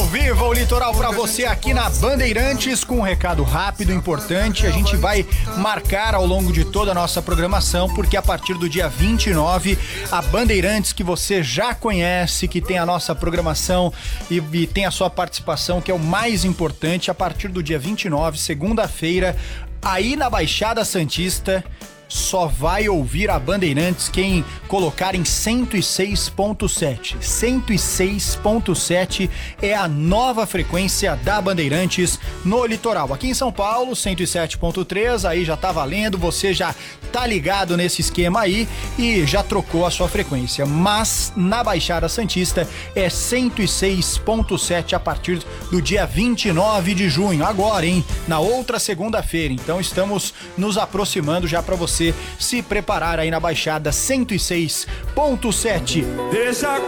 vivo o Litoral pra você aqui na Bandeirantes com um recado rápido, importante. A gente vai marcar ao longo de toda a nossa programação, porque a partir do dia 29, a Bandeirantes que você já conhece, que tem a nossa programação e tem a sua participação, que é o mais importante, a partir do dia 29, segunda-feira, aí na Baixada Santista, só vai ouvir a Bandeirantes quem colocar em 106.7. 106.7 é a nova frequência da Bandeirantes no litoral. Aqui em São Paulo, 107.3, aí já tá valendo, você já tá ligado nesse esquema aí e já trocou a sua frequência. Mas na Baixada Santista é 106.7 a partir do dia 29 de junho, agora, hein? Na outra segunda-feira. Então estamos nos aproximando já para você se preparar aí na Baixada 106.7. Deixa